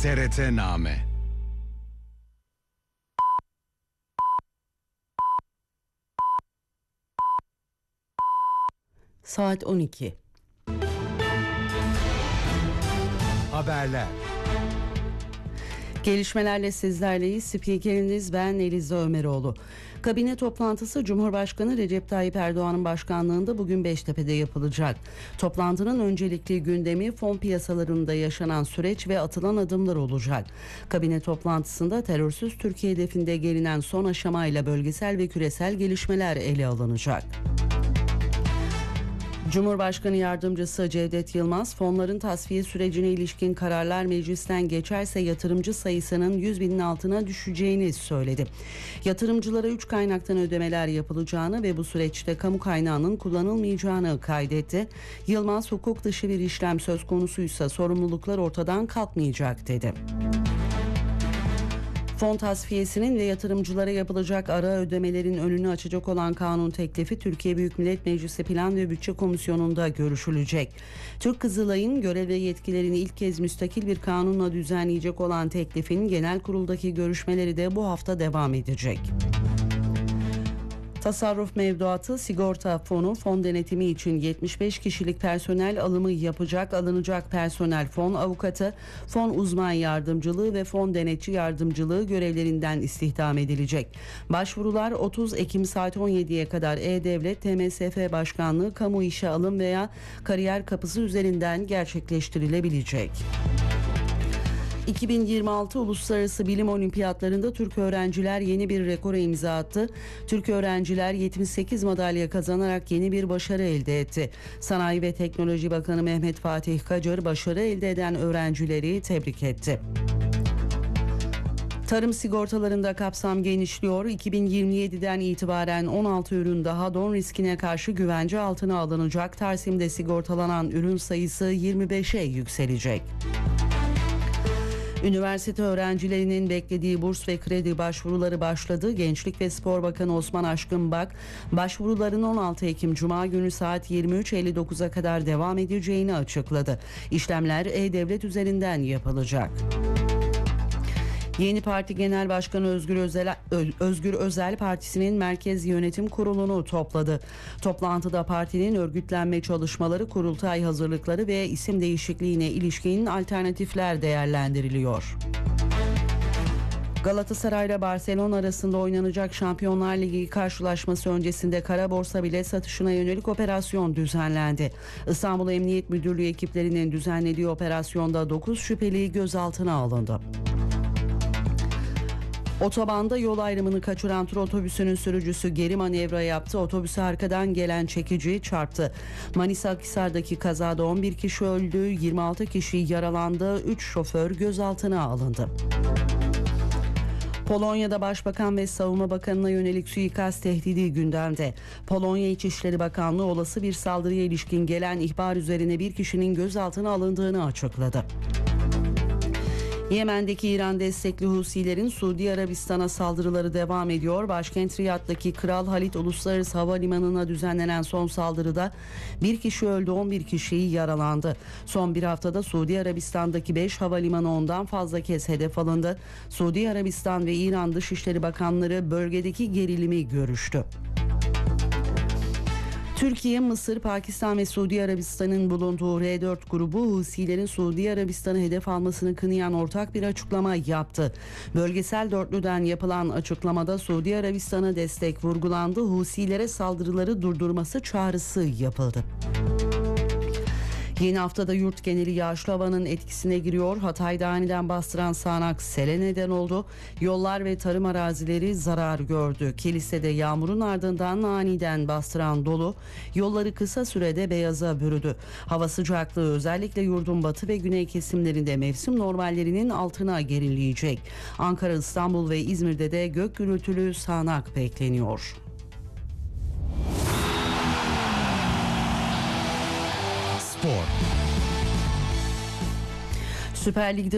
TRT-Name. Saat 12. Haberler. Gelişmelerle sizlerleyiz. Spikeriniz ben Eliza Ömeroğlu. Kabine toplantısı Cumhurbaşkanı Recep Tayyip Erdoğan'ın başkanlığında bugün Beştepe'de yapılacak. Toplantının öncelikli gündemi fon piyasalarında yaşanan süreç ve atılan adımlar olacak. Kabine toplantısında terörsüz Türkiye hedefinde gelinen son aşamayla bölgesel ve küresel gelişmeler ele alınacak. Cumhurbaşkanı Yardımcısı Cevdet Yılmaz, fonların tasfiye sürecine ilişkin kararlar meclisten geçerse yatırımcı sayısının 100 binin altına düşeceğini söyledi. Yatırımcılara 3 kaynaktan ödemeler yapılacağını ve bu süreçte kamu kaynağının kullanılmayacağını kaydetti. Yılmaz, hukuk dışı bir işlem söz konusuysa sorumluluklar ortadan kalkmayacak dedi. Fon tasfiyesinin ve yatırımcılara yapılacak ara ödemelerin önünü açacak olan kanun teklifi Türkiye Büyük Millet Meclisi Plan ve Bütçe Komisyonu'nda görüşülecek. Türk Kızılay'ın görev ve yetkilerini ilk kez müstakil bir kanunla düzenleyecek olan teklifin genel kuruldaki görüşmeleri de bu hafta devam edecek. Tasarruf mevduatı sigorta fonu fon denetimi için 75 kişilik personel alımı yapacak. Alınacak personel fon avukatı, fon uzman yardımcılığı ve fon denetçi yardımcılığı görevlerinden istihdam edilecek. Başvurular 30 Ekim saat 17'ye kadar E-Devlet, TMSF Başkanlığı, Kamu İşe Alım veya Kariyer Kapısı üzerinden gerçekleştirilebilecek. 2026 Uluslararası Bilim Olimpiyatlarında Türk öğrenciler yeni bir rekora imza attı. Türk öğrenciler 78 madalya kazanarak yeni bir başarı elde etti. Sanayi ve Teknoloji Bakanı Mehmet Fatih Kacar başarı elde eden öğrencileri tebrik etti. Tarım sigortalarında kapsam genişliyor. 2027'den itibaren 16 ürün daha don riskine karşı güvence altına alınacak. Tarsim'de sigortalanan ürün sayısı 25'e yükselecek. Üniversite öğrencilerinin beklediği burs ve kredi başvuruları başladı. Gençlik ve Spor Bakanı Osman Aşkınbak, başvuruların 16 Ekim Cuma günü saat 23.59'a kadar devam edeceğini açıkladı. İşlemler E-Devlet üzerinden yapılacak. Yeni Parti Genel Başkanı Özgür Özel partisinin Merkez Yönetim Kurulu'nu topladı. Toplantıda partinin örgütlenme çalışmaları, kurultay hazırlıkları ve isim değişikliğine ilişkin alternatifler değerlendiriliyor. Galatasaray ile Barcelona arasında oynanacak Şampiyonlar Ligi karşılaşması öncesinde kara borsa bilet satışına yönelik operasyon düzenlendi. İstanbul Emniyet Müdürlüğü ekiplerinin düzenlediği operasyonda 9 şüpheli gözaltına alındı. Otobanda yol ayrımını kaçıran tur otobüsünün sürücüsü geri manevra yaptı. Otobüse arkadan gelen çekici çarptı. Manisa Akhisar'daki kazada 11 kişi öldü, 26 kişi yaralandı, 3 şoför gözaltına alındı. Polonya'da Başbakan ve Savunma Bakanı'na yönelik suikast tehdidi gündemde. Polonya İçişleri Bakanlığı olası bir saldırıya ilişkin gelen ihbar üzerine bir kişinin gözaltına alındığını açıkladı. Yemen'deki İran destekli Husilerin Suudi Arabistan'a saldırıları devam ediyor. Başkent Riyad'daki Kral Halid Uluslararası Havalimanı'na düzenlenen son saldırıda bir kişi öldü, 11 kişi yaralandı. Son bir haftada Suudi Arabistan'daki 5 havalimanı ondan fazla kez hedef alındı. Suudi Arabistan ve İran Dışişleri Bakanları bölgedeki gerilimi görüştü. Türkiye, Mısır, Pakistan ve Suudi Arabistan'ın bulunduğu R4 grubu Husilerin Suudi Arabistan'ı hedef almasını kınayan ortak bir açıklama yaptı. Bölgesel dörtlüden yapılan açıklamada Suudi Arabistan'a destek vurgulandı. Husilere saldırıları durdurması çağrısı yapıldı. Yeni haftada yurt geneli yağışlı havanın etkisine giriyor. Hatay'da aniden bastıran sağanak sele neden oldu. Yollar ve tarım arazileri zarar gördü. Kilis'te yağmurun ardından aniden bastıran dolu yolları kısa sürede beyaza bürüdü. Hava sıcaklığı özellikle yurdun batı ve güney kesimlerinde mevsim normallerinin altına gerileyecek. Ankara, İstanbul ve İzmir'de de gök gürültülü sağanak bekleniyor. Spor. Süper Lig'de